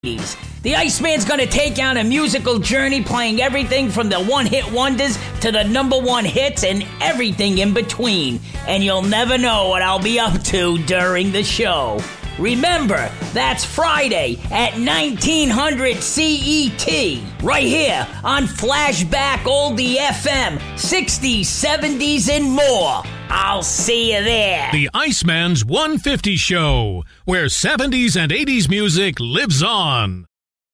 The Iceman's gonna take on a musical journey playing everything from the one-hit wonders to the number one hits and everything in between. And you'll never know what I'll be up to during the show. Remember, that's Friday at 1900 CET, right here on Flashback Oldie FM, 60s, 70s, and more. I'll see you there. The Iceman's 150 Show, where 70s and 80s music lives on.